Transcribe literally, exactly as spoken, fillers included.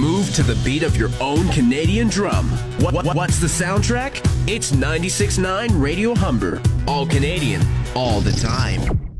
move to the beat of your own Canadian drum. What, what, what's the soundtrack? It's ninety-six point nine Radio Humber. All Canadian, all the time.